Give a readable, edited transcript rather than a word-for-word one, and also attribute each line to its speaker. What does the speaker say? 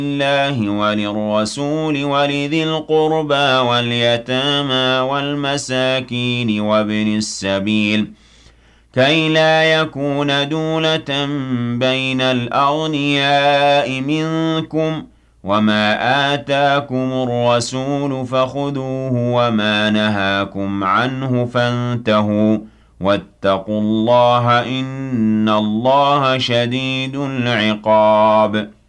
Speaker 1: لله وللرسول ولذي القربى واليتامى والمساكين وابن السبيل كي لا يكون دولة بين الأغنياء منكم وما آتاكم الرسول فخذوه وما نهاكم عنه فانتهوا واتقوا الله إن الله شديد العقاب